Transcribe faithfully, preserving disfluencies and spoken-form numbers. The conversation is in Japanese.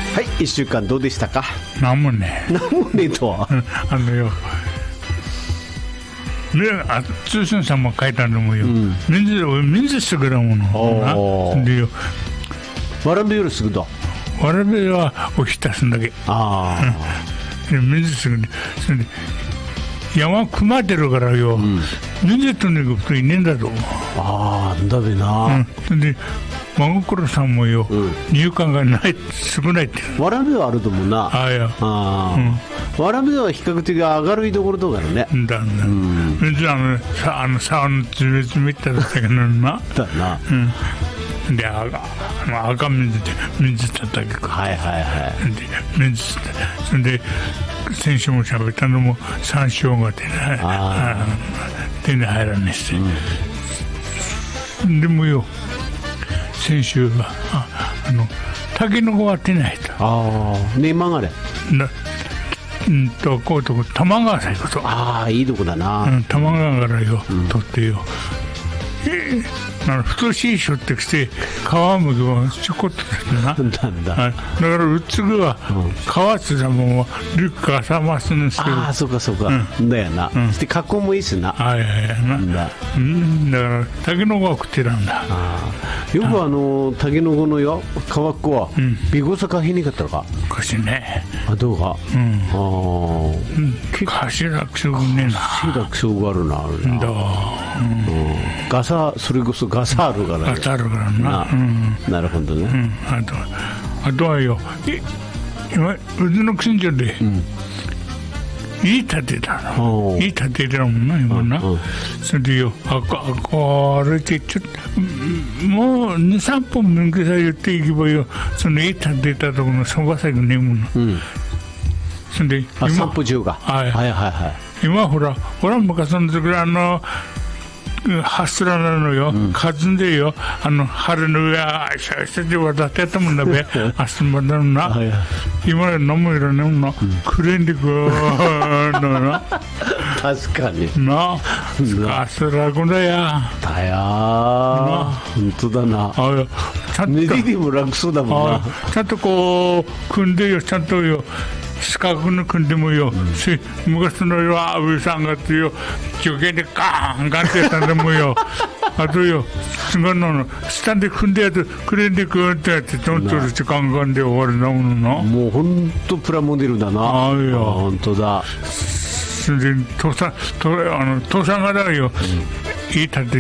はい、いっしゅうかんどうでしたか。 なんもねなんもねとはあのよ、あ通信さんも書いたのもよ、水水すぐだものなでよ、 わらびよりすぐだ。 わらびはおひたすんだけ。ああ、水すぐで、それで山組まれてるからよ、うん、水とに行く人いねえんだと。ああ、だべな。 うん、で真心さんもよ、うん、入管がない少ないってわらびはあると思うな。 ああやあ、 うん、わらびは比較的明るいところとかね。 だな、うん、別にあのさあの沢のつめつめっただったけどなだな、 うん、であの赤水で水たったけど、 はいはいはい、 で水たそれで先週も喋ったのも山椒が手に手に入らないし、うん、でもよ先週はああのタケノコは手に入った。 ああ、ね、今がれな、 うんとこうとこ玉川さんこと。 ああ、いいとこだな、 うん、玉川からよ、うん、取ってよ、えー、な太しいしょってきて皮むきはちょこっとだななんだ、 だからうつぐは皮つだもんはリュック朝ますんですけど、 ああ、そうかそうか、うん、だよな、うん、そして加工もいいしな。 はいはいはいな、だ、うん、だからタケノコは食ってなんだ。あよくあのタケノコのよ皮っこはビゴサカヒにかったのかかしね。 あ、どうか、うん、ああ、うん、かしらくそぐねえな。 かしらくそがあるな、あるな、だ、うん、ガサ、それこそガサあるからね。 ガサあるからな、 うん、なるほどね、うん、 あとあとはよ、今うずのくすんじゃで、うん、いい立てたの、いい立てたもんな今な、うん、それでよ、あこ歩いてちょっともうにさんぽん向けさ言っていけばよ、そのいい立てたところのそばさがねえもんな、うん、それであ散歩中が、はい、はいはいはい、 今ほらほら昔の時あのハスラなのよ、うん、かずんでよ、あの春の上あしゃしゃで渡ってたもんだべあすんばだのな、はい、今飲むよねもんな、うん、くれんでくーのな確かになあすらこだやだや本当だな。あやちゃんと寝てても楽そうだもんな。 ちゃんとこう組んでよ、ちゃんとよ四角の組んでもよ、うん、昔のよあ上さんがってよ助言でガーンガンってやったんでもよあとよすごいの下で組んでやってくれんでくーってやってトントンしてガンガンで終わりなものな。 もうほんとプラモデルだな。ああいや本当だ。 それで父さんとあの父さんがだよ、うん、いい立て